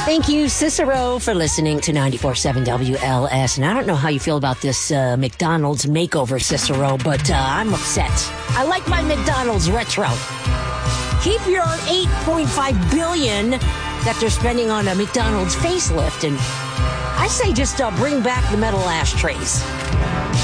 Thank you, Cicero, for listening to 94.7 WLS. And I don't know how you feel about this McDonald's makeover, Cicero, but I'm upset. I like my McDonald's retro. Keep your $8.5 billion that they're spending on a McDonald's facelift. And I say just bring back the metal ashtrays.